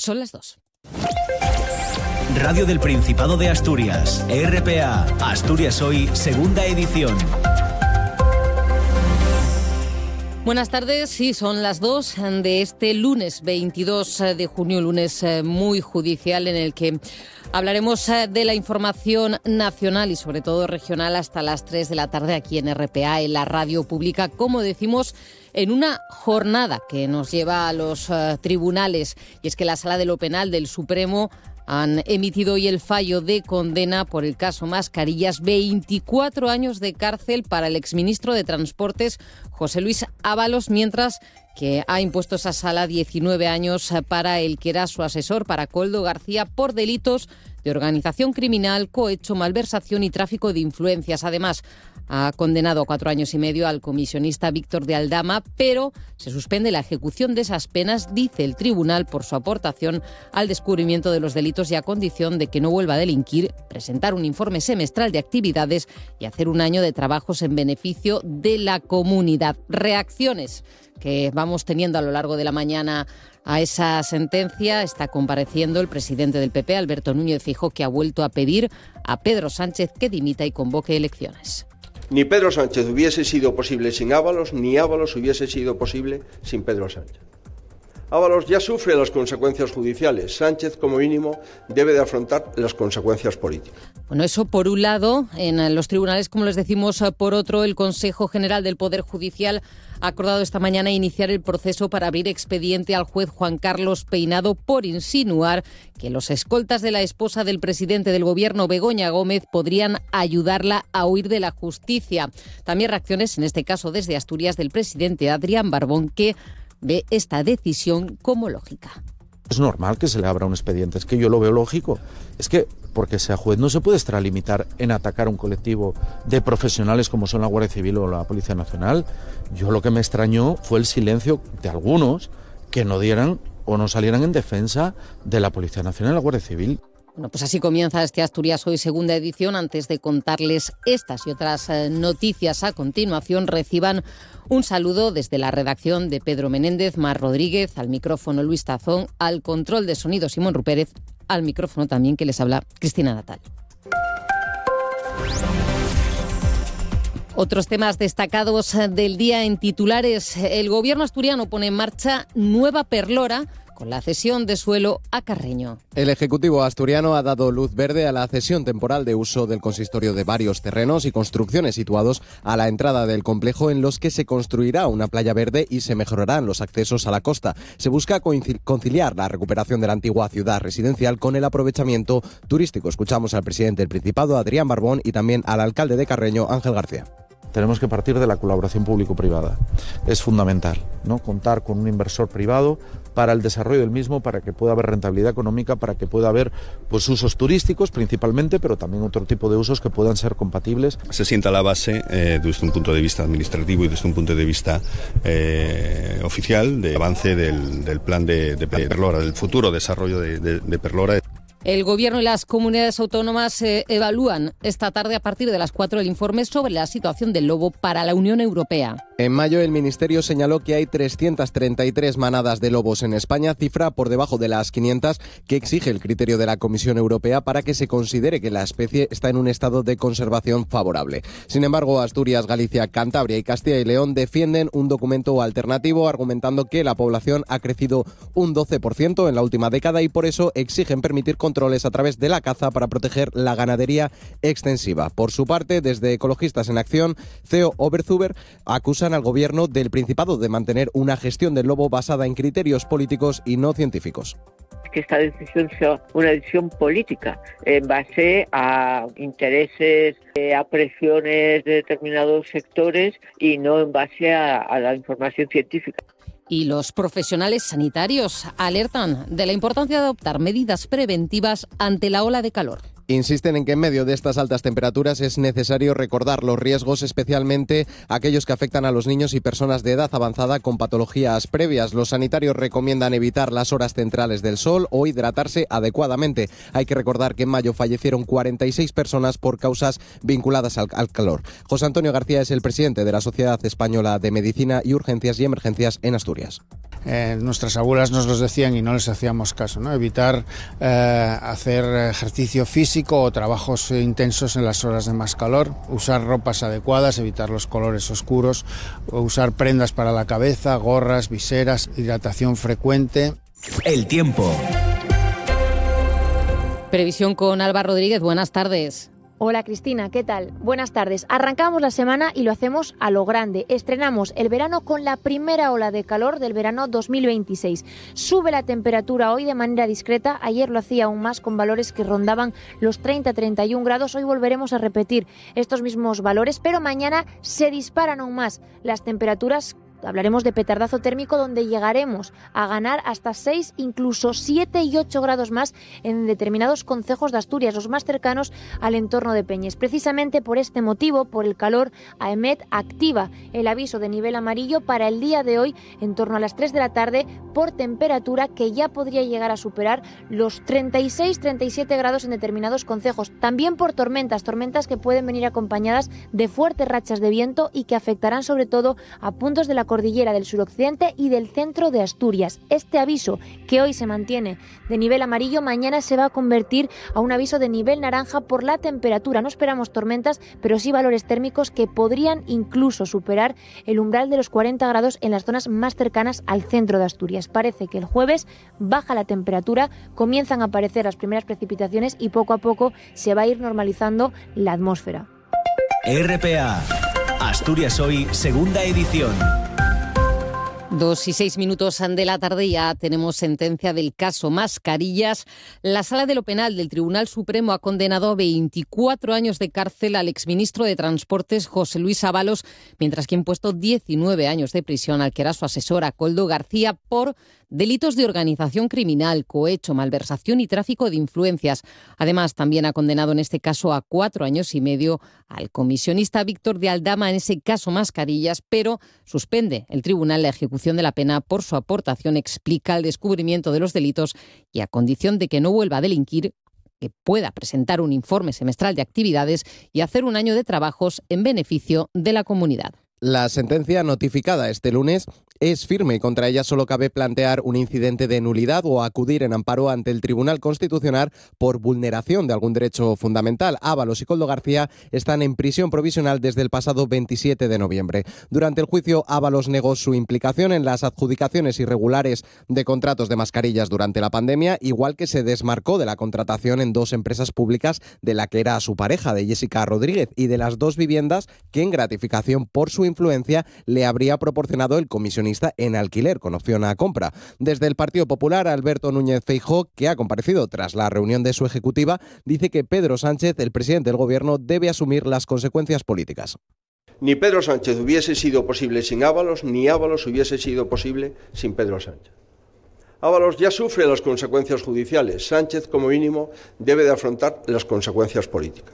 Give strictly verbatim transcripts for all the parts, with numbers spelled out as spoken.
Son las dos. Radio del Principado de Asturias, R P A, Asturias Hoy, segunda edición. Buenas tardes, sí, son las dos de este lunes veintidós de junio, lunes muy judicial en el que hablaremos de la información nacional y sobre todo regional hasta las tres de la tarde aquí en R P A, en la radio pública, como decimos, en una jornada que nos lleva a los uh, tribunales. Y es que la Sala de lo Penal del Supremo han emitido hoy el fallo de condena por el caso Mascarillas, veinticuatro años de cárcel para el exministro de Transportes José Luis Ábalos, mientras que ha impuesto esa sala diecinueve años para el que era su asesor, para Koldo García, por delitos de organización criminal, cohecho, malversación y tráfico de influencias. Además, ha condenado a cuatro años y medio al comisionista Víctor de Aldama, pero se suspende la ejecución de esas penas, dice el tribunal, por su aportación al descubrimiento de los delitos y a condición de que no vuelva a delinquir, presentar un informe semestral de actividades y hacer un año de trabajos en beneficio de la comunidad. Reacciones que vamos teniendo a lo largo de la mañana a esa sentencia. Está compareciendo el presidente del P P, Alberto Núñez Feijóo, que ha vuelto a pedir a Pedro Sánchez que dimita y convoque elecciones. Ni Pedro Sánchez hubiese sido posible sin Ábalos, ni Ábalos hubiese sido posible sin Pedro Sánchez. Ábalos ya sufre las consecuencias judiciales. Sánchez, como mínimo, debe de afrontar las consecuencias políticas. Bueno, eso por un lado. En los tribunales, como les decimos, por otro, el Consejo General del Poder Judicial ha acordado esta mañana iniciar el proceso para abrir expediente al juez Juan Carlos Peinado por insinuar que los escoltas de la esposa del presidente del Gobierno, Begoña Gómez, podrían ayudarla a huir de la justicia. También reacciones, en este caso desde Asturias, del presidente Adrián Barbón, que ve esta decisión como lógica. Es normal que se le abra un expediente, es que yo lo veo lógico. Es que porque sea juez no se puede extralimitar en atacar a un colectivo de profesionales como son la Guardia Civil o la Policía Nacional. Yo lo que me extrañó fue el silencio de algunos que no dieran o no salieran en defensa de la Policía Nacional y la Guardia Civil. Bueno, pues así comienza este Asturias Hoy, segunda edición. Antes de contarles estas y otras eh, noticias a continuación, reciban un saludo desde la redacción de Pedro Menéndez, Mar Rodríguez, al micrófono Luis Tazón, al control de sonido Simón Rupérez, al micrófono también que les habla Cristina Natal. Otros temas destacados del día en titulares. El gobierno asturiano pone en marcha nueva perlora con la cesión de suelo a Carreño. El Ejecutivo asturiano ha dado luz verde a la cesión temporal de uso del consistorio de varios terrenos y construcciones situados a la entrada del complejo, en los que se construirá una playa verde y se mejorarán los accesos a la costa. Se busca conciliar la recuperación de la antigua ciudad residencial con el aprovechamiento turístico. Escuchamos al presidente del Principado, Adrián Barbón, y también al alcalde de Carreño, Ángel García. Tenemos que partir de la colaboración público-privada. Es fundamental, ¿no?, contar con un inversor privado para el desarrollo del mismo, para que pueda haber rentabilidad económica, para que pueda haber pues usos turísticos principalmente, pero también otro tipo de usos que puedan ser compatibles. Se sienta la base eh, desde un punto de vista administrativo y desde un punto de vista eh, oficial de avance del, del plan de, de Perlora, del futuro desarrollo de, de, de Perlora. El Gobierno y las comunidades autónomas eh, evalúan esta tarde a partir de las cuatro el informe sobre la situación del lobo para la Unión Europea. En mayo el Ministerio señaló que hay trescientas treinta y tres manadas de lobos en España, cifra por debajo de las quinientas que exige el criterio de la Comisión Europea para que se considere que la especie está en un estado de conservación favorable. Sin embargo, Asturias, Galicia, Cantabria y Castilla y León defienden un documento alternativo, argumentando que la población ha crecido un doce por ciento en la última década y por eso exigen permitir controles a través de la caza para proteger la ganadería extensiva. Por su parte, desde Ecologistas en Acción, Theo Oberzuber acusan al Gobierno del Principado de mantener una gestión del lobo basada en criterios políticos y no científicos. Que esta decisión sea una decisión política en base a intereses, a presiones de determinados sectores y no en base a, a la información científica. Y los profesionales sanitarios alertan de la importancia de adoptar medidas preventivas ante la ola de calor. Insisten en que en medio de estas altas temperaturas es necesario recordar los riesgos, especialmente aquellos que afectan a los niños y personas de edad avanzada con patologías previas. Los sanitarios recomiendan evitar las horas centrales del sol o hidratarse adecuadamente. Hay que recordar que en mayo fallecieron cuarenta y seis personas por causas vinculadas al, al calor. José Antonio García es el presidente de la Sociedad Española de Medicina y Urgencias y Emergencias en Asturias. eh, nuestras abuelas nos los decían y no les hacíamos caso, ¿no? Evitar eh, hacer ejercicio físico o trabajos intensos en las horas de más calor, usar ropas adecuadas, evitar los colores oscuros, usar prendas para la cabeza, gorras, viseras, hidratación frecuente. El tiempo. Previsión con Alba Rodríguez. Buenas tardes. Hola Cristina, ¿qué tal? Buenas tardes. Arrancamos la semana y lo hacemos a lo grande. Estrenamos el verano con la primera ola de calor del verano dos mil veintiséis. Sube la temperatura hoy de manera discreta. Ayer lo hacía aún más con valores que rondaban los treinta a treinta y un grados. Hoy volveremos a repetir estos mismos valores, pero mañana se disparan aún más las temperaturas. Hablaremos de petardazo térmico donde llegaremos a ganar hasta seis, incluso siete y ocho grados más en determinados concejos de Asturias, los más cercanos al entorno de Peñes. Precisamente por este motivo, por el calor, AEMET activa el aviso de nivel amarillo para el día de hoy en torno a las tres de la tarde por temperatura que ya podría llegar a superar los treinta y seis a treinta y siete grados en determinados concejos. También por tormentas, tormentas que pueden venir acompañadas de fuertes rachas de viento y que afectarán sobre todo a puntos de la cordillera del suroccidente y del centro de Asturias. Este aviso, que hoy se mantiene de nivel amarillo, mañana se va a convertir a un aviso de nivel naranja por la temperatura. No esperamos tormentas, pero sí valores térmicos que podrían incluso superar el umbral de los cuarenta grados en las zonas más cercanas al centro de Asturias. Parece que el jueves baja la temperatura, comienzan a aparecer las primeras precipitaciones y poco a poco se va a ir normalizando la atmósfera. R P A, Asturias Hoy, segunda edición. Dos y seis minutos de la tarde ya tenemos sentencia del caso Mascarillas. La Sala de lo Penal del Tribunal Supremo ha condenado a veinticuatro años de cárcel al exministro de Transportes José Luis Ábalos, mientras que ha impuesto diecinueve años de prisión al que era su asesor, a Koldo García, por delitos de organización criminal, cohecho, malversación y tráfico de influencias. Además, también ha condenado en este caso a cuatro años y medio al comisionista Víctor de Aldama en ese caso Mascarillas, pero suspende el tribunal la ejecución de la pena por su aportación, explica, al descubrimiento de los delitos y a condición de que no vuelva a delinquir, que pueda presentar un informe semestral de actividades y hacer un año de trabajos en beneficio de la comunidad. La sentencia notificada este lunes es firme y contra ella solo cabe plantear un incidente de nulidad o acudir en amparo ante el Tribunal Constitucional por vulneración de algún derecho fundamental. Ábalos y Koldo García están en prisión provisional desde el pasado veintisiete de noviembre. Durante el juicio, Ábalos negó su implicación en las adjudicaciones irregulares de contratos de mascarillas durante la pandemia, igual que se desmarcó de la contratación en dos empresas públicas de la que era su pareja, de Jessica Rodríguez, y de las dos viviendas que en gratificación por su influencia le habría proporcionado el comisionista en alquiler con opción a compra. Desde el Partido Popular, Alberto Núñez Feijóo, que ha comparecido tras la reunión de su ejecutiva, dice que Pedro Sánchez, el presidente del Gobierno, debe asumir las consecuencias políticas. Ni Pedro Sánchez hubiese sido posible sin Ábalos, ni Ábalos hubiese sido posible sin Pedro Sánchez. Ábalos ya sufre las consecuencias judiciales. Sánchez, como mínimo, debe de afrontar las consecuencias políticas.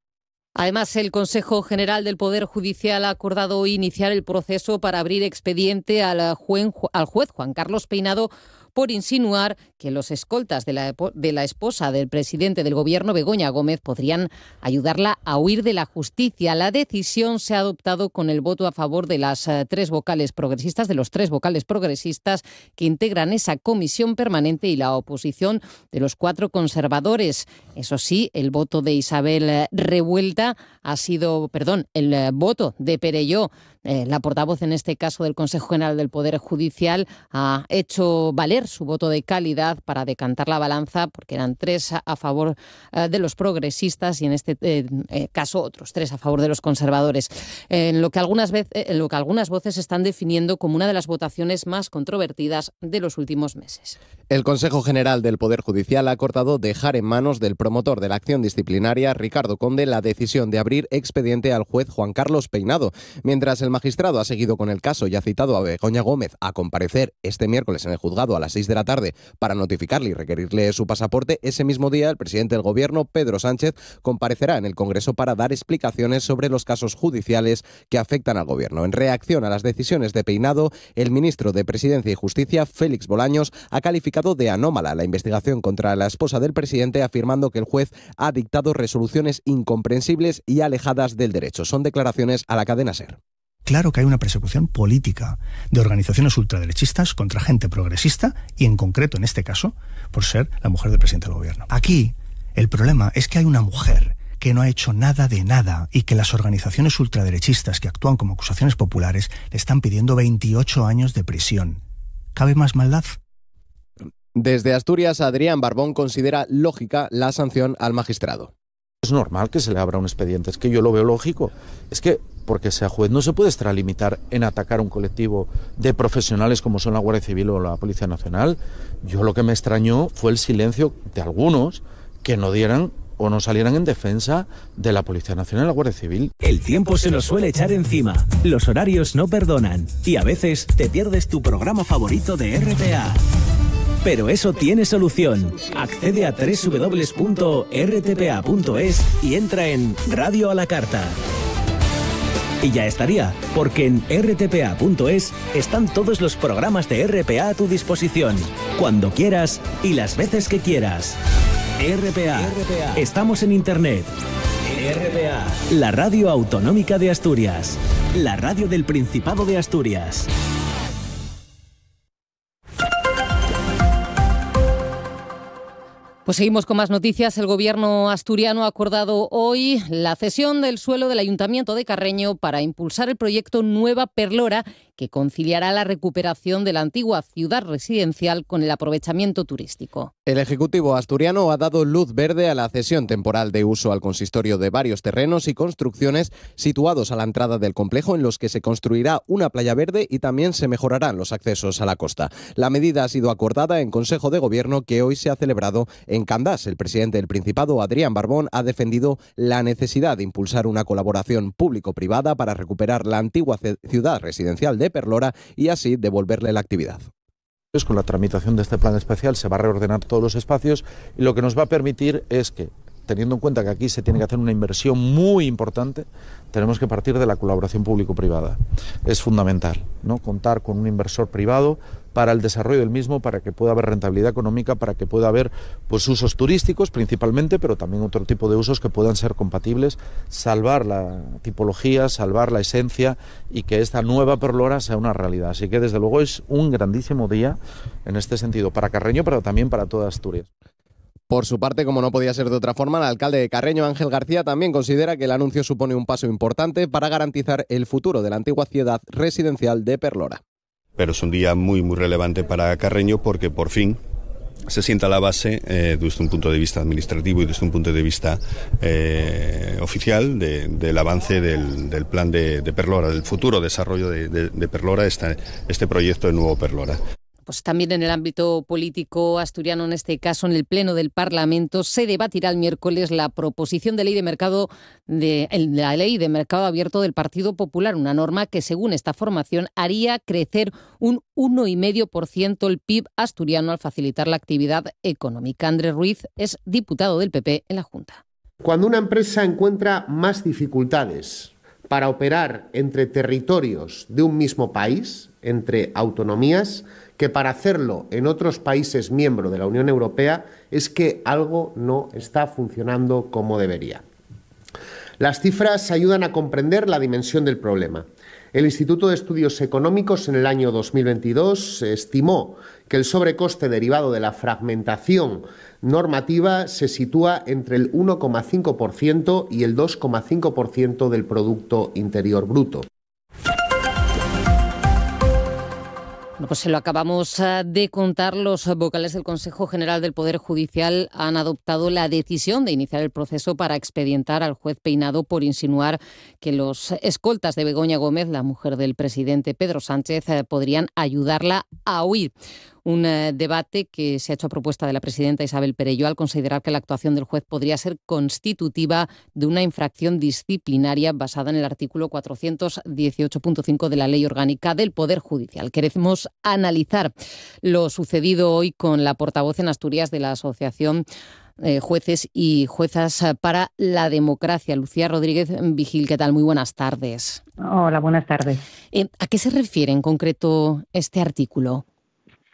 Además, el Consejo General del Poder Judicial ha acordado hoy iniciar el proceso para abrir expediente al juez, al juez Juan Carlos Peinado por insinuar que los escoltas de la, de la esposa del presidente del Gobierno, Begoña Gómez, podrían ayudarla a huir de la justicia. La decisión se ha adoptado con el voto a favor de las uh, tres vocales progresistas, de los tres vocales progresistas que integran esa comisión permanente, y la oposición de los cuatro conservadores. Eso sí, el voto de Isabel Revuelta ha sido, perdón, el uh, voto de Perelló, eh, la portavoz en este caso del Consejo General del Poder Judicial, ha hecho valer su voto de calidad para decantar la balanza, porque eran tres a favor uh, de los progresistas y en este eh, eh, caso otros tres a favor de los conservadores. En lo que algunas veces, en lo que algunas voces están definiendo como una de las votaciones más controvertidas de los últimos meses. El Consejo General del Poder Judicial ha acordado dejar en manos del promotor de la acción disciplinaria, Ricardo Conde, la decisión de abrir expediente al juez Juan Carlos Peinado. Mientras el magistrado ha seguido con el caso y ha citado a Begoña Gómez a comparecer este miércoles en el juzgado a las seis de la tarde para notificarle y requerirle su pasaporte, ese mismo día el presidente del Gobierno, Pedro Sánchez, comparecerá en el Congreso para dar explicaciones sobre los casos judiciales que afectan al Gobierno. En reacción a las decisiones de Peinado, el ministro de Presidencia y Justicia, Félix Bolaños, ha calificado de anómala la investigación contra la esposa del presidente, afirmando que el juez ha dictado resoluciones incomprensibles y alejadas del derecho. Son declaraciones a la cadena SER. Claro que hay una persecución política de organizaciones ultraderechistas contra gente progresista y, en concreto, en este caso, por ser la mujer del presidente del gobierno. Aquí, el problema es que hay una mujer que no ha hecho nada de nada y que las organizaciones ultraderechistas que actúan como acusaciones populares le están pidiendo veintiocho años de prisión. ¿Cabe más maldad? Desde Asturias, Adrián Barbón considera lógica la sanción al magistrado. Es normal que se le abra un expediente, es que yo lo veo lógico. Es que, porque sea juez, no se puede extralimitar en atacar a un colectivo de profesionales como son la Guardia Civil o la Policía Nacional. Yo lo que me extrañó fue el silencio de algunos que no dieran o no salieran en defensa de la Policía Nacional y la Guardia Civil. El tiempo se nos suele echar encima, los horarios no perdonan y a veces te pierdes tu programa favorito de R T A. Pero eso tiene solución. Accede a doble u doble u doble u punto r t p a punto es y entra en Radio a la Carta. Y ya estaría, porque en r t p a punto es están todos los programas de R P A a tu disposición, cuando quieras y las veces que quieras. R P A. R P A. Estamos en Internet. R P A. La radio autonómica de Asturias. La radio del Principado de Asturias. Pues seguimos con más noticias. El gobierno asturiano ha acordado hoy la cesión del suelo del Ayuntamiento de Carreño para impulsar el proyecto Nueva Perlora, que conciliará la recuperación de la antigua ciudad residencial con el aprovechamiento turístico. El Ejecutivo asturiano ha dado luz verde a la cesión temporal de uso al consistorio de varios terrenos y construcciones situados a la entrada del complejo, en los que se construirá una playa verde y también se mejorarán los accesos a la costa. La medida ha sido acordada en Consejo de Gobierno, que hoy se ha celebrado en Candás. El presidente del Principado, Adrián Barbón, ha defendido la necesidad de impulsar una colaboración público-privada para recuperar la antigua ciudad residencial de Perlora y así devolverle la actividad. Con la tramitación de este plan especial se va a reordenar todos los espacios y lo que nos va a permitir es que, teniendo en cuenta que aquí se tiene que hacer una inversión muy importante, tenemos que partir de la colaboración público-privada. Es fundamental, ¿no?, contar con un inversor privado para el desarrollo del mismo, para que pueda haber rentabilidad económica, para que pueda haber pues usos turísticos principalmente, pero también otro tipo de usos que puedan ser compatibles, salvar la tipología, salvar la esencia y que esta nueva Perlora sea una realidad. Así que desde luego es un grandísimo día en este sentido para Carreño, pero también para toda Asturias. Por su parte, como no podía ser de otra forma, el alcalde de Carreño, Ángel García, también considera que el anuncio supone un paso importante para garantizar el futuro de la antigua ciudad residencial de Perlora. Pero es un día muy, muy relevante para Carreño porque por fin se sienta la base eh, desde un punto de vista administrativo y desde un punto de vista eh, oficial de, del avance del, del plan de, de Perlora, del futuro desarrollo de, de, de Perlora, este, este proyecto de Nuevo Perlora. Pues también en el ámbito político asturiano, en este caso en el Pleno del Parlamento, se debatirá el miércoles la proposición de ley de mercado de la ley de mercado abierto del Partido Popular, una norma que, según esta formación, haría crecer un uno coma cinco por ciento el P I B asturiano al facilitar la actividad económica. Andrés Ruiz es diputado del P P en la Junta. Cuando una empresa encuentra más dificultades para operar entre territorios de un mismo país, entre autonomías, que para hacerlo en otros países miembros de la Unión Europea, es que algo no está funcionando como debería. Las cifras ayudan a comprender la dimensión del problema. El Instituto de Estudios Económicos en el año dos mil veintidós estimó que el sobrecoste derivado de la fragmentación normativa se sitúa entre el uno coma cinco por ciento y el dos coma cinco por ciento del Producto Interior Bruto. Bueno, pues se lo acabamos de contar. Los vocales del Consejo General del Poder Judicial han adoptado la decisión de iniciar el proceso para expedientar al juez Peinado por insinuar que los escoltas de Begoña Gómez, la mujer del presidente Pedro Sánchez, podrían ayudarla a huir. Un eh, debate que se ha hecho a propuesta de la presidenta Isabel Perelló, al considerar que la actuación del juez podría ser constitutiva de una infracción disciplinaria basada en el artículo cuatrocientos dieciocho punto cinco de la Ley Orgánica del Poder Judicial. Queremos analizar lo sucedido hoy con la portavoz en Asturias de la Asociación eh, Jueces y Juezas para la Democracia, Lucía Rodríguez Vigil. ¿Qué tal? Muy buenas tardes. Hola, buenas tardes. Eh, ¿A qué se refiere en concreto este artículo?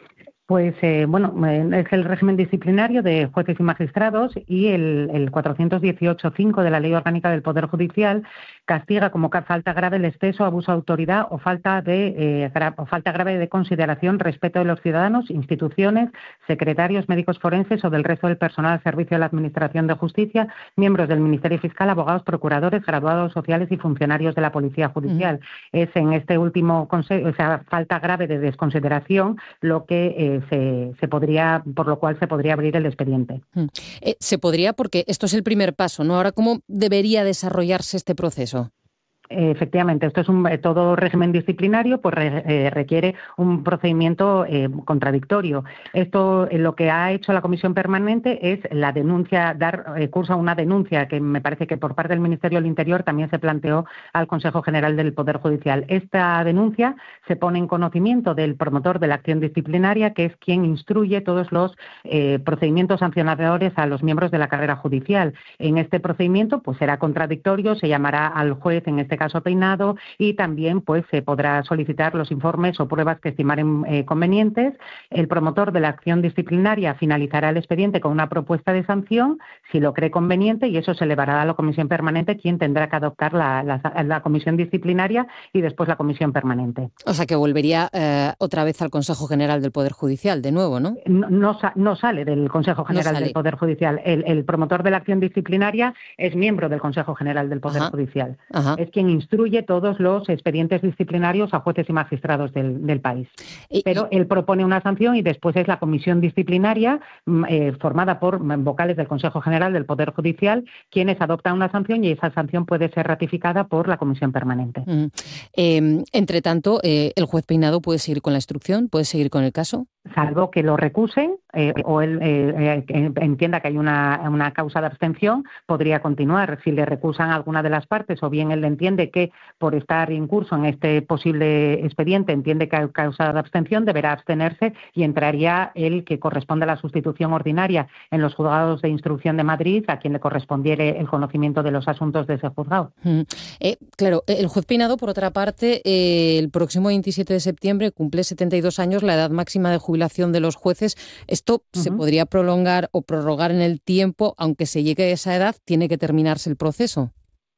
Pues eh, bueno, es el régimen disciplinario de jueces y magistrados y el, el cuatrocientos dieciocho punto cinco de la Ley Orgánica del Poder Judicial castiga como falta grave el exceso, abuso de autoridad o falta de eh, gra- o falta grave de consideración, respeto de los ciudadanos, instituciones, secretarios, médicos forenses o del resto del personal al servicio de la Administración de Justicia, miembros del Ministerio Fiscal, abogados, procuradores, graduados sociales y funcionarios de la Policía Judicial. Uh-huh. Es en este último consejo, o sea, falta grave de desconsideración lo que eh, se, se podría, por lo cual se podría abrir el expediente. Uh-huh. Eh, se podría porque esto es el primer paso, ¿no? Ahora, ¿cómo debería desarrollarse este proceso? Efectivamente, esto es un todo régimen disciplinario, pues re, eh, requiere un procedimiento eh, contradictorio. Esto eh, lo que ha hecho la Comisión Permanente es la denuncia, dar eh, curso a una denuncia que me parece que por parte del Ministerio del Interior también se planteó al Consejo General del Poder Judicial. Esta denuncia se pone en conocimiento del promotor de la acción disciplinaria, que es quien instruye todos los eh, procedimientos sancionadores a los miembros de la carrera judicial. En este procedimiento, pues será contradictorio, se llamará al juez, en este caso Peinado, y también pues se podrá solicitar los informes o pruebas que estimaren eh, convenientes. El promotor de la acción disciplinaria finalizará el expediente con una propuesta de sanción si lo cree conveniente, y eso se elevará a la Comisión Permanente, quien tendrá que adoptar la, la, la Comisión Disciplinaria y después la Comisión Permanente. O sea que volvería eh, otra vez al Consejo General del Poder Judicial, de nuevo, ¿no? No, no, no sale del Consejo General no del Poder Judicial. El, el promotor de la acción disciplinaria es miembro del Consejo General del Poder Ajá. Judicial. Ajá. Es quien instruye todos los expedientes disciplinarios a jueces y magistrados del, del país. Y, Pero él propone una sanción y después es la comisión disciplinaria eh, formada por vocales del Consejo General del Poder Judicial quienes adoptan una sanción, y esa sanción puede ser ratificada por la Comisión Permanente. Mm. Eh, entre tanto, eh, ¿el juez Peinado puede seguir con la instrucción? ¿Puede seguir con el caso? Salvo que lo recusen eh, o él eh, eh, entienda que hay una, una causa de abstención, podría continuar. Si le recusan alguna de las partes, o bien él entiende que por estar incurso en este posible expediente entiende que hay causa de abstención, deberá abstenerse y entraría el que corresponde a la sustitución ordinaria en los juzgados de instrucción de Madrid, a quien le correspondiere el conocimiento de los asuntos de ese juzgado. Mm. Eh, claro, el juez Peinado, por otra parte, eh, el próximo veintisiete de septiembre cumple setenta y dos años, la edad máxima de jubilación de los jueces. Esto uh-huh. se podría prolongar o prorrogar en el tiempo, aunque se llegue a esa edad, tiene que terminarse el proceso.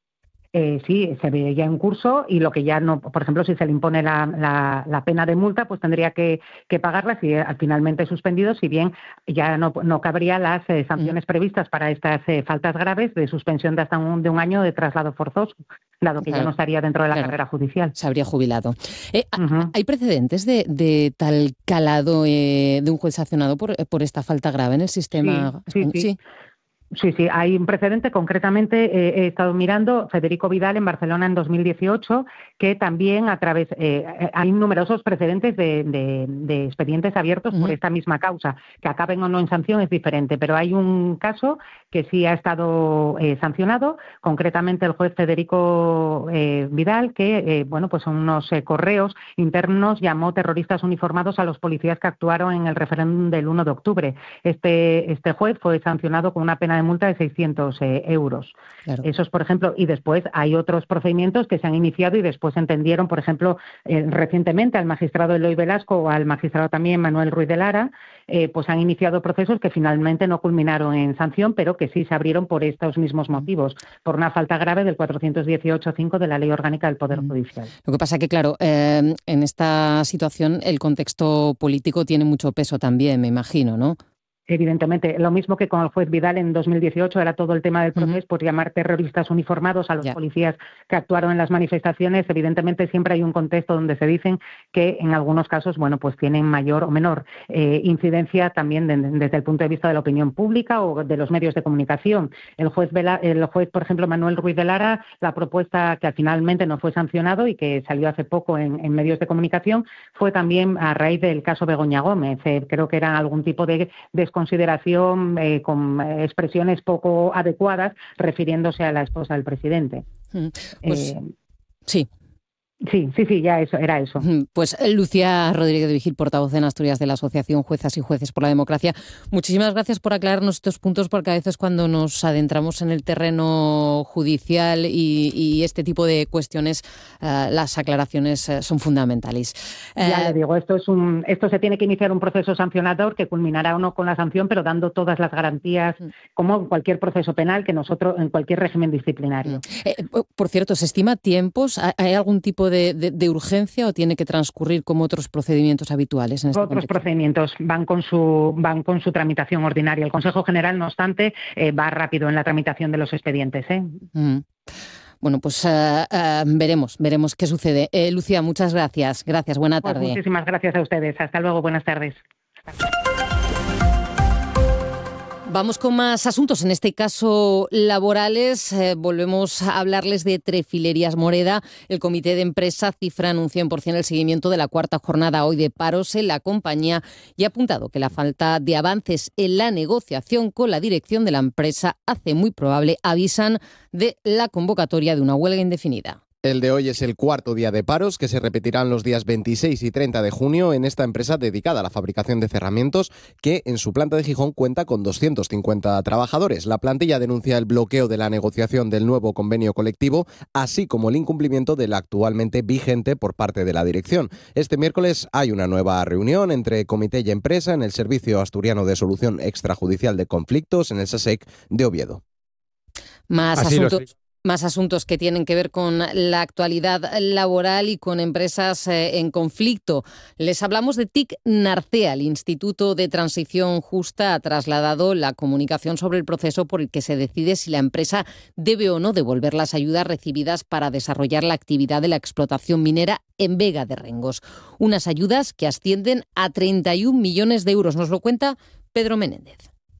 Eh, sí, se ve ya en curso, y lo que ya no, por ejemplo, si se le impone la, la, la pena de multa, pues tendría que, que pagarla si eh, finalmente suspendido, si bien ya no, no cabría las eh, sanciones uh-huh. previstas para estas eh, faltas graves de suspensión de hasta un, de un año de traslado forzoso, dado que claro. ya no estaría dentro de la claro. carrera judicial. Se habría jubilado. Eh, uh-huh. ¿Hay precedentes de, de tal calado eh, de un juez sancionado por, por esta falta grave en el sistema? Sí, sí, sí. ¿Sí? Sí, sí, hay un precedente. Concretamente, eh, he estado mirando Federico Vidal en Barcelona en dos mil dieciocho, que también a través eh, hay numerosos precedentes de, de, de expedientes abiertos uh-huh. por esta misma causa. Que acaben o no en sanción es diferente, pero hay un caso que sí ha estado eh, sancionado, concretamente el juez Federico eh, Vidal, que eh, bueno, pues en unos eh, correos internos llamó terroristas uniformados a los policías que actuaron en el referéndum del uno de octubre. Este, este juez fue sancionado con una pena de multa de seiscientos eh, euros. Claro. Esos, por ejemplo, y después hay otros procedimientos que se han iniciado y después entendieron, por ejemplo, eh, recientemente al magistrado Eloy Velasco o al magistrado también Manuel Ruiz de Lara, eh, pues han iniciado procesos que finalmente no culminaron en sanción, pero que sí se abrieron por estos mismos motivos, por una falta grave del cuatrocientos dieciocho punto cinco de la Ley Orgánica del Poder Judicial. Lo que pasa que, claro, eh, en esta situación el contexto político tiene mucho peso también, me imagino, ¿no? Evidentemente, lo mismo que con el juez Vidal en dos mil dieciocho era todo el tema del proceso uh-huh. por llamar terroristas uniformados a los yeah. policías que actuaron en las manifestaciones. Evidentemente siempre hay un contexto donde se dicen que en algunos casos, bueno, pues tienen mayor o menor eh, incidencia también de, de, desde el punto de vista de la opinión pública o de los medios de comunicación. El juez, Vela, el juez, por ejemplo, Manuel Ruiz de Lara, la propuesta que finalmente no fue sancionado y que salió hace poco en, en medios de comunicación, fue también a raíz del caso Begoña Gómez. Eh, creo que era algún tipo de desconsideración consideración eh, con expresiones poco adecuadas refiriéndose a la esposa del presidente. Pues, eh, sí. Sí, sí, sí, ya eso, era eso. Pues Lucía Rodríguez de Vigil, portavoz en Asturias de la Asociación Juezas y Jueces por la Democracia. Muchísimas gracias por aclararnos estos puntos, porque a veces cuando nos adentramos en el terreno judicial y, y este tipo de cuestiones, uh, las aclaraciones uh, son fundamentales. Ya uh, le digo, esto es un, esto se tiene que iniciar un proceso sancionador que culminará o no con la sanción, pero dando todas las garantías, como en cualquier proceso penal, que nosotros, en cualquier régimen disciplinario. Eh, por cierto, ¿se estima tiempos? ¿Hay algún tipo de, de, de urgencia o tiene que transcurrir como otros procedimientos habituales? En este otros contexto? procedimientos van con su van con su tramitación ordinaria. El Consejo General, no obstante, eh, va rápido en la tramitación de los expedientes. ¿eh? Mm. Bueno, pues uh, uh, veremos, veremos qué sucede. Eh, Lucía, muchas gracias. Gracias, buena tarde. Pues muchísimas gracias a ustedes. Hasta luego, buenas tardes. Vamos con más asuntos, en este caso laborales. Eh, volvemos a hablarles de Trefilerías Moreda. El comité de empresa cifra en un cien por ciento el seguimiento de la cuarta jornada hoy de paros en la compañía y ha apuntado que la falta de avances en la negociación con la dirección de la empresa hace muy probable, avisan, de la convocatoria de una huelga indefinida. El de hoy es el cuarto día de paros, que se repetirán los días veintiséis y treinta de junio en esta empresa dedicada a la fabricación de cerramientos, que en su planta de Gijón cuenta con doscientos cincuenta trabajadores. La plantilla denuncia el bloqueo de la negociación del nuevo convenio colectivo, así como el incumplimiento del actualmente vigente por parte de la dirección. Este miércoles hay una nueva reunión entre comité y empresa en el Servicio Asturiano de Solución Extrajudicial de Conflictos, en el SASEC de Oviedo. Más Así asuntos. Más asuntos que tienen que ver con la actualidad laboral y con empresas eh, en conflicto. Les hablamos de T I C Narcea. El Instituto de Transición Justa ha trasladado la comunicación sobre el proceso por el que se decide si la empresa debe o no devolver las ayudas recibidas para desarrollar la actividad de la explotación minera en Vega de Rengos. Unas ayudas que ascienden a treinta y un millones de euros. Nos lo cuenta Pedro Menéndez.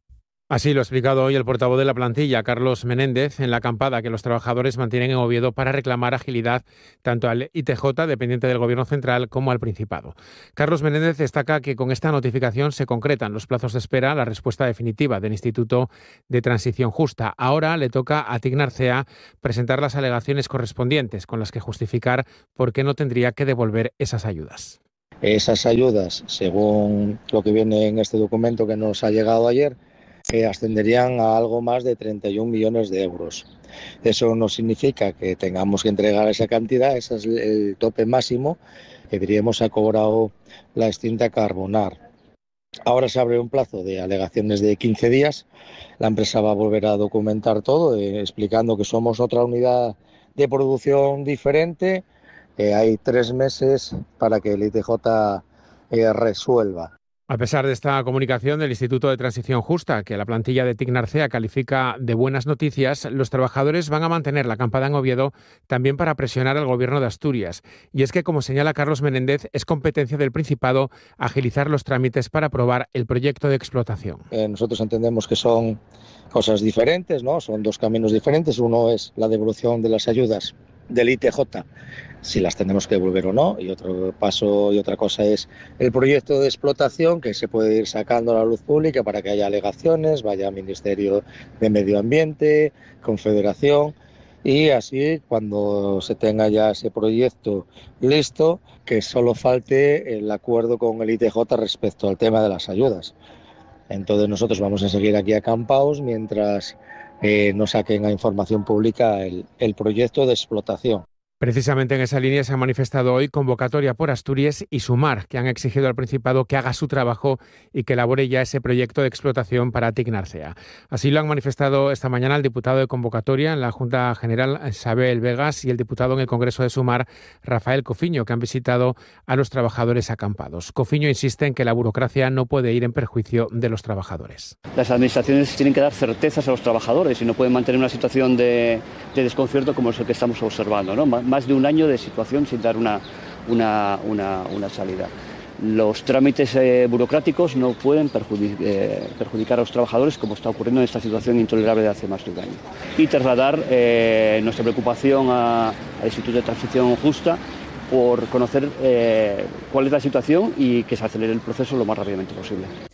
Así lo ha explicado hoy el portavoz de la plantilla, Carlos Menéndez, en la acampada que los trabajadores mantienen en Oviedo para reclamar agilidad tanto al I T J, dependiente del Gobierno central, como al Principado. Carlos Menéndez destaca que con esta notificación se concretan los plazos de espera a la respuesta definitiva del Instituto de Transición Justa. Ahora le toca a T I C Narcea presentar las alegaciones correspondientes con las que justificar por qué no tendría que devolver esas ayudas. Esas ayudas, según lo que viene en este documento que nos ha llegado ayer, que ascenderían a algo más de treinta y un millones de euros. Eso no significa que tengamos que entregar esa cantidad, ese es el tope máximo que diríamos ha cobrado la extinta Carbonar. Ahora se abre un plazo de alegaciones de quince días, la empresa va a volver a documentar todo, eh, explicando que somos otra unidad de producción diferente, eh, hay tres meses para que el I T J eh, resuelva. A pesar de esta comunicación del Instituto de Transición Justa, que la plantilla de T I C Narcea califica de buenas noticias, los trabajadores van a mantener la acampada en Oviedo también para presionar al Gobierno de Asturias. Y es que, como señala Carlos Menéndez, es competencia del Principado agilizar los trámites para aprobar el proyecto de explotación. Eh, nosotros entendemos que son cosas diferentes, ¿no? Son dos caminos diferentes. Uno es la devolución de las ayudas del I T J, si las tenemos que devolver o no, y otro paso y otra cosa es el proyecto de explotación, que se puede ir sacando a la luz pública para que haya alegaciones, vaya al Ministerio de Medio Ambiente, Confederación, y así cuando se tenga ya ese proyecto listo, que solo falte el acuerdo con el I T J respecto al tema de las ayudas. Entonces nosotros vamos a seguir aquí acampados mientras eh, no saquen a información pública el, el proyecto de explotación. Precisamente en esa línea se ha manifestado hoy Convocatoria por Asturias y Sumar, que han exigido al Principado que haga su trabajo y que elabore ya ese proyecto de explotación para T I C Narcea. Así lo han manifestado esta mañana el diputado de Convocatoria en la Junta General, Sabel Vegas, y el diputado en el Congreso de Sumar, Rafael Cofiño, que han visitado a los trabajadores acampados. Cofiño insiste en que la burocracia no puede ir en perjuicio de los trabajadores. Las administraciones tienen que dar certezas a los trabajadores y no pueden mantener una situación de, de desconcierto como es el que estamos observando, ¿no? Más de un año de situación sin dar una, una, una, una salida. Los trámites eh, burocráticos no pueden perjudic- eh, perjudicar a los trabajadores, como está ocurriendo en esta situación intolerable de hace más de un año. Y trasladar eh, nuestra preocupación a, al Instituto de Transición Justa por conocer eh, cuál es la situación y que se acelere el proceso lo más rápidamente posible.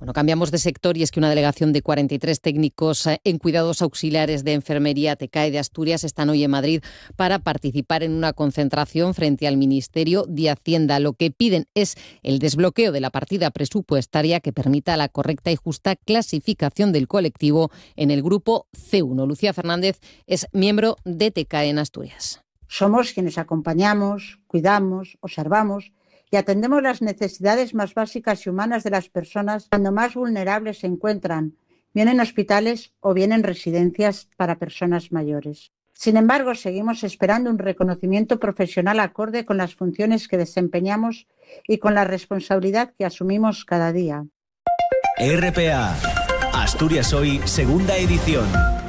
Bueno, cambiamos de sector y es que una delegación de cuarenta y tres técnicos en cuidados auxiliares de enfermería T C A E de Asturias están hoy en Madrid para participar en una concentración frente al Ministerio de Hacienda. Lo que piden es el desbloqueo de la partida presupuestaria que permita la correcta y justa clasificación del colectivo en el grupo C uno. Lucía Fernández es miembro de T C A E en Asturias. Somos quienes acompañamos, cuidamos, observamos y atendemos las necesidades más básicas y humanas de las personas cuando más vulnerables se encuentran, bien en hospitales o bien en residencias para personas mayores. Sin embargo, seguimos esperando un reconocimiento profesional acorde con las funciones que desempeñamos y con la responsabilidad que asumimos cada día. R P A, Asturias Hoy, segunda edición.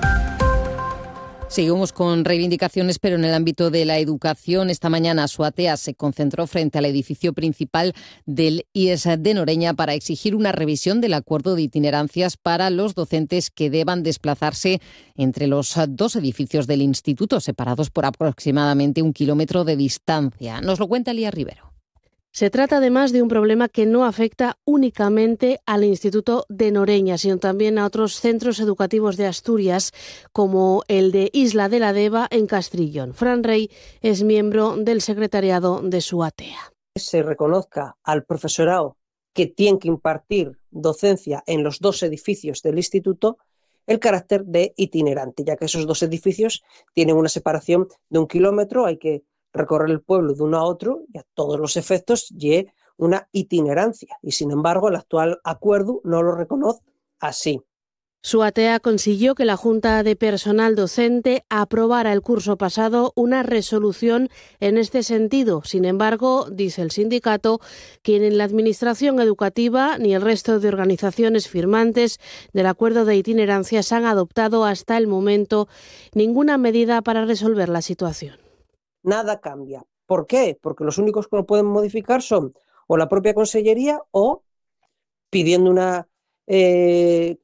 Seguimos con reivindicaciones, pero en el ámbito de la educación. Esta mañana Suatea se concentró frente al edificio principal del I E S de Noreña para exigir una revisión del acuerdo de itinerancias para los docentes que deban desplazarse entre los dos edificios del instituto, separados por aproximadamente un kilómetro de distancia. Nos lo cuenta Lía Rivero. Se trata además de un problema que no afecta únicamente al Instituto de Noreña, sino también a otros centros educativos de Asturias, como el de Isla de la Deva en Castrillón. Fran Rey es miembro del secretariado de Suatea. Se reconozca al profesorado que tiene que impartir docencia en los dos edificios del instituto el carácter de itinerante, ya que esos dos edificios tienen una separación de un kilómetro, hay que recorrer el pueblo de uno a otro y a todos los efectos y una itinerancia. Y sin embargo, el actual acuerdo no lo reconoce así. Suatea consiguió que la Junta de Personal Docente aprobara el curso pasado una resolución en este sentido. Sin embargo, dice el sindicato, que ni la Administración Educativa ni el resto de organizaciones firmantes del acuerdo de itinerancias han adoptado hasta el momento ninguna medida para resolver la situación. Nada cambia. ¿Por qué? Porque los únicos que lo pueden modificar son o la propia Consellería o pidiendo una eh,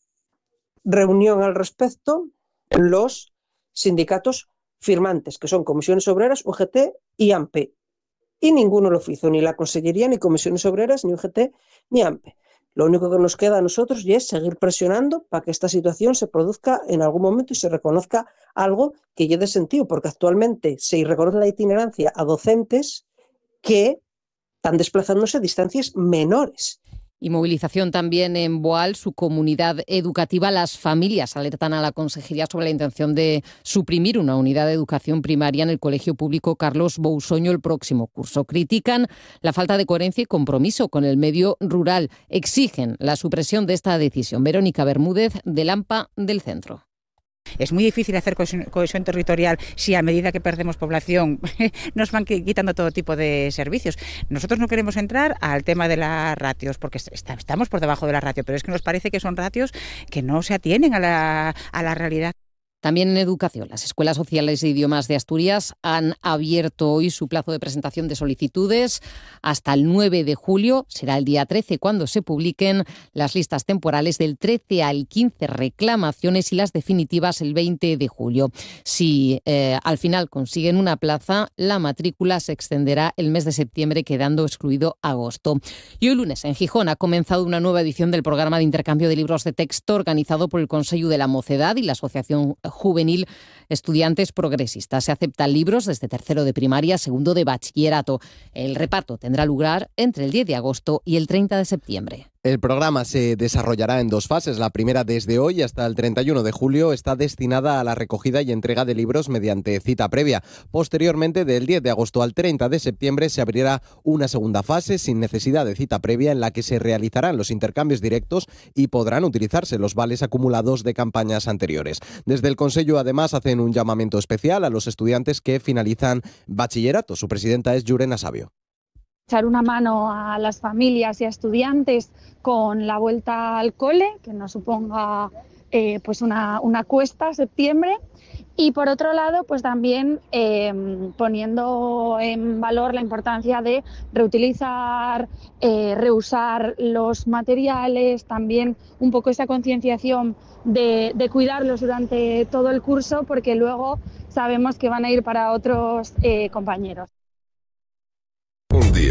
reunión al respecto los sindicatos firmantes, que son Comisiones Obreras, U G T y A M P. Y ninguno lo hizo, ni la Consellería, ni Comisiones Obreras, ni U G T, ni A M P. Lo único que nos queda a nosotros y es seguir presionando para que esta situación se produzca en algún momento y se reconozca algo que lleve sentido, porque actualmente se reconoce la itinerancia a docentes que están desplazándose a distancias menores. Y movilización también en Boal, su comunidad educativa. Las familias alertan a la Consejería sobre la intención de suprimir una unidad de educación primaria en el Colegio Público Carlos Bousoño el próximo curso. Critican la falta de coherencia y compromiso con el medio rural. Exigen la supresión de esta decisión. Verónica Bermúdez, del A M P A del Centro. Es muy difícil hacer cohesión, cohesión territorial si a medida que perdemos población nos van quitando todo tipo de servicios. Nosotros no queremos entrar al tema de las ratios porque estamos por debajo de la ratio, pero es que nos parece que son ratios que no se atienen a la, a la realidad. También en educación, las escuelas sociales de idiomas de Asturias han abierto hoy su plazo de presentación de solicitudes hasta el nueve de julio. Será el día trece cuando se publiquen las listas temporales, del trece al quince reclamaciones y las definitivas el veinte de julio. Si eh, al final consiguen una plaza, la matrícula se extenderá el mes de septiembre, quedando excluido agosto. Y hoy lunes en Gijón ha comenzado una nueva edición del programa de intercambio de libros de texto organizado por el Consello de la Mocedad y la Asociación Juvenil Estudiantes Progresistas. Se aceptan libros desde tercero de primaria, segundo de bachillerato. El reparto tendrá lugar entre el diez de agosto y el treinta de septiembre. El programa se desarrollará en dos fases. La primera, desde hoy hasta el treinta y uno de julio, está destinada a la recogida y entrega de libros mediante cita previa. Posteriormente, del diez de agosto al treinta de septiembre, se abrirá una segunda fase sin necesidad de cita previa, en la que se realizarán los intercambios directos y podrán utilizarse los vales acumulados de campañas anteriores. Desde el Consello, además, hacen un llamamiento especial a los estudiantes que finalizan bachillerato. Su presidenta es Llurena Sabio. Echar una mano a las familias y a estudiantes con la vuelta al cole, que no suponga eh, pues una, una cuesta a septiembre. Y por otro lado, pues también eh, poniendo en valor la importancia de reutilizar, eh, reusar los materiales, también un poco esa concienciación de, de cuidarlos durante todo el curso, porque luego sabemos que van a ir para otros eh, compañeros. Un día después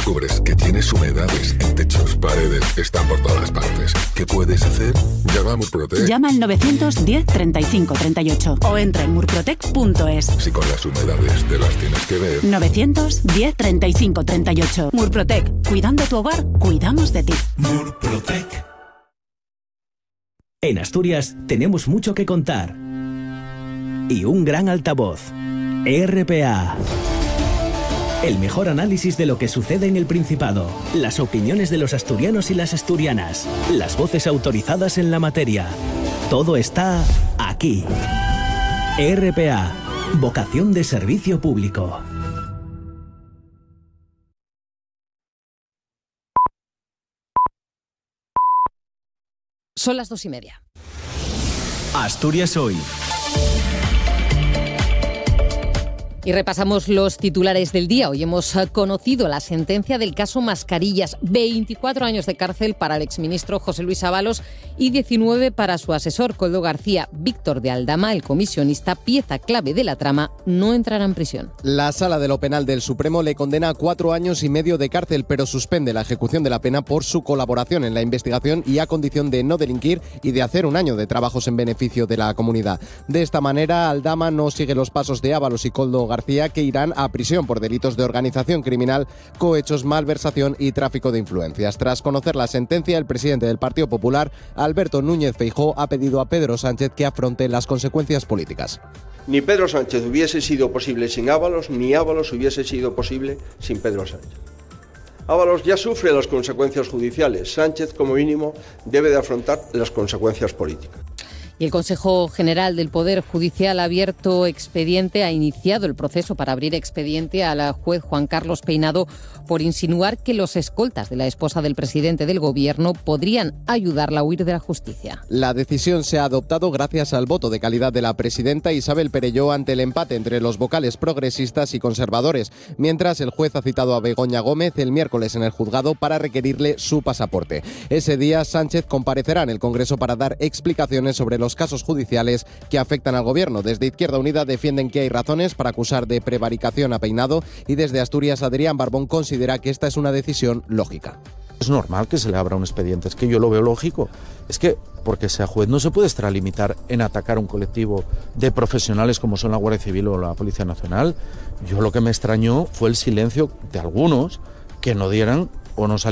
descubres que tienes humedades en techos, paredes, están por todas partes. ¿Qué puedes hacer? Llama a Murprotec. Llama al novecientos diez treinta y cinco treinta y ocho o entra en murprotec punto es. Si con las humedades te las tienes que ver. novecientos diez treinta y cinco treinta y ocho. Murprotec. Cuidando tu hogar, cuidamos de ti. Murprotec. En Asturias tenemos mucho que contar. Y un gran altavoz. R P A. El mejor análisis de lo que sucede en el Principado. Las opiniones de los asturianos y las asturianas. Las voces autorizadas en la materia. Todo está aquí. R P A. Vocación de servicio público. Son las dos y media. Asturias hoy. Y repasamos los titulares del día. Hoy hemos conocido la sentencia del caso Mascarillas. veinticuatro años de cárcel para el exministro José Luis Ábalos y diecinueve para su asesor Koldo García. Víctor de Aldama, el comisionista, pieza clave de la trama, no entrará en prisión. La Sala de lo Penal del Supremo le condena a cuatro años y medio de cárcel, pero suspende la ejecución de la pena por su colaboración en la investigación y a condición de no delinquir y de hacer un año de trabajos en beneficio de la comunidad. De esta manera, Aldama no sigue los pasos de Ábalos y Koldo García, García, que irán a prisión por delitos de organización criminal, cohechos, malversación y tráfico de influencias. Tras conocer la sentencia, el presidente del Partido Popular, Alberto Núñez Feijóo, ha pedido a Pedro Sánchez que afronte las consecuencias políticas. Ni Pedro Sánchez hubiese sido posible sin Ábalos, ni Ábalos hubiese sido posible sin Pedro Sánchez. Ábalos ya sufre las consecuencias judiciales. Sánchez, como mínimo, debe de afrontar las consecuencias políticas. Y el Consejo General del Poder Judicial ha abierto expediente, ha iniciado el proceso para abrir expediente a la juez Juan Carlos Peinado por insinuar que los escoltas de la esposa del presidente del Gobierno podrían ayudarla a huir de la justicia. La decisión se ha adoptado gracias al voto de calidad de la presidenta Isabel Perelló ante el empate entre los vocales progresistas y conservadores, mientras el juez ha citado a Begoña Gómez el miércoles en el juzgado para requerirle su pasaporte. Ese día Sánchez comparecerá en el Congreso para dar explicaciones sobre los los casos judiciales que afectan al Gobierno. Desde Izquierda Unida defienden que hay razones para acusar de prevaricación a Peinado y desde Asturias Adrián Barbón considera que esta es una decisión lógica. Es normal que se le abra un expediente, es que yo lo veo lógico. Es que porque sea juez no se puede extralimitar en atacar a un colectivo de profesionales como son la Guardia Civil o la Policía Nacional. Yo lo que me extrañó fue el silencio de algunos que no dieran o no salieran